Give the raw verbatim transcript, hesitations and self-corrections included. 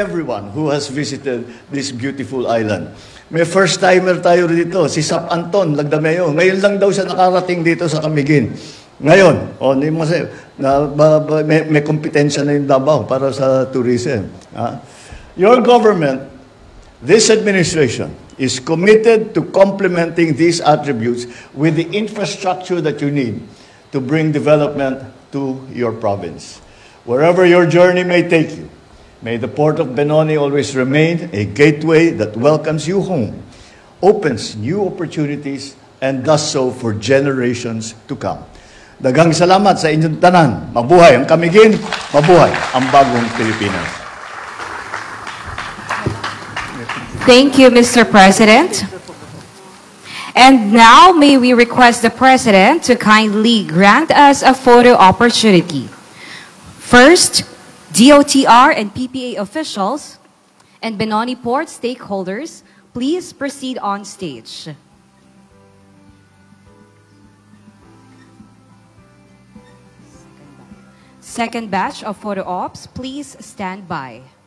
everyone who has visited this beautiful island. May first-timer tayo dito, si Sap Anton Lagdameo. Ngayon lang daw siya nakarating dito sa Camiguin. Ngayon, oh, hindi mo kasi, na, ba, ba, may, may kompetensya na yung Davao para sa tourism. Ha? Your government, this administration, is committed to complementing these attributes with the infrastructure that you need to bring development to your province. Wherever your journey may take you, may the Port of Benoni always remain a gateway that welcomes you home, opens new opportunities, and does so for generations to come. Daghang salamat sa inyong tanan. Mabuhay ang Camiguin, mabuhay ang bagong Pilipinas. Thank you, Mister President. And now, may we request the President to kindly grant us a photo opportunity. First, D O T R and P P A officials and Benoni Port stakeholders, please proceed on stage. Second batch of photo ops, please stand by.